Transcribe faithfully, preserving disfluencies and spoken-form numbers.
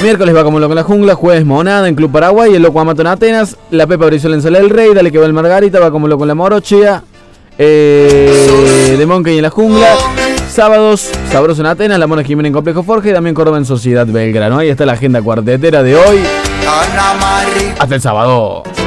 Miércoles va como loco en la jungla, jueves Monada en Club Paraguay, el loco Amato en Atenas, la Pepa Brizuela en Sala del Rey, dale que va el Margarita, va como loco en la Morochea, eh, de Monkey en la jungla. Sábados, Sabroso en Atenas, La Mona Jiménez en Complejo Forge y también Córdoba en Sociedad Belgrano. Ahí está la agenda cuartetera de hoy. Hasta el sábado.